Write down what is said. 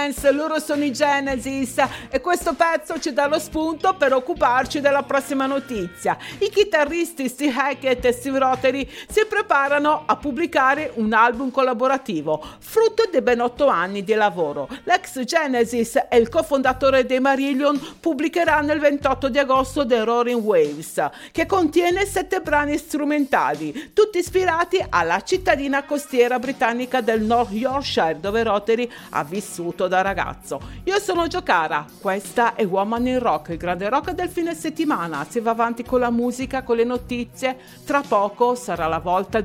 dance, loro sono i Genesis e questo pezzo ci dà lo spunto per occuparci della prossima notizia. I chitarristi Steve Hackett e Steve Rothery si preparano a pubblicare un album collaborativo, frutto di ben 8 anni di lavoro. L'ex Genesis e il cofondatore dei Marillion pubblicheranno il 28 di agosto The Roaring Waves, che contiene 7 brani strumentali, tutti ispirati alla cittadina costiera britannica del North Yorkshire, dove Rothery ha vissuto da ragazzo. Io sono Giocara, questa è Woman in Rock, il grande rock del fine settimana. Si va avanti con la musica, con le notizie. Tra poco sarà la volta